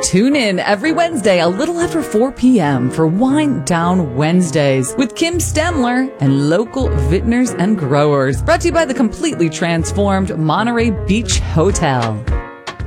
Tune in every Wednesday a little after 4 p.m. for Wine Down Wednesdays with Kim Stemler and local vintners and growers. Brought to you by the completely transformed Monterey Beach Hotel.